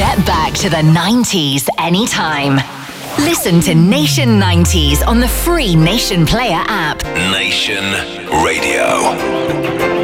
Get back to the 90s anytime. Listen to Nation 90s on the free Nation Player app. Nation Radio.